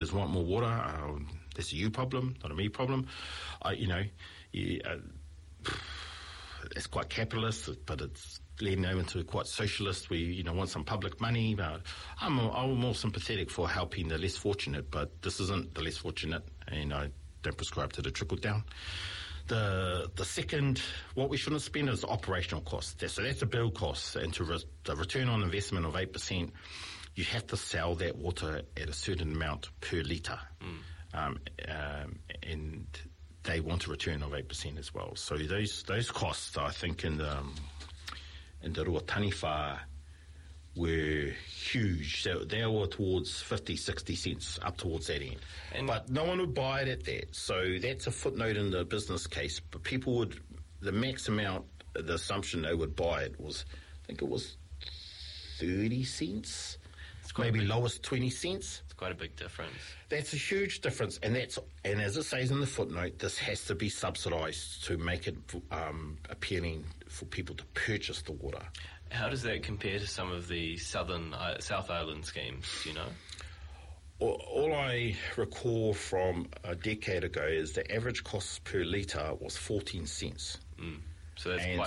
consumers want more water. That's a you problem, not a me problem. It's quite capitalist, but it's leading over to quite socialist. We, want some public money. But I'm more sympathetic for helping the less fortunate, but this isn't the less fortunate, and I don't prescribe to the trickle down. The second, what we shouldn't spend is operational costs. So that's a build cost, and the return on investment of 8%, you have to sell that water at a certain amount per litre. And they want a return of 8% as well. So those costs, I think, in the Ruataniwha were huge. So they were towards 50, 60 cents, up towards that end. But no one would buy it at that. So that's a footnote in the business case. But people would, the max amount, the assumption they would buy it was, I think it was 30 cents. Maybe lowest 20 cents. It's quite a big difference. That's a huge difference, and as it says in the footnote, this has to be subsidised to make it appealing for people to purchase the water. How does that compare to some of the South Island schemes? Do you know? All I recall from a decade ago is the average cost per litre was 14 cents. So that's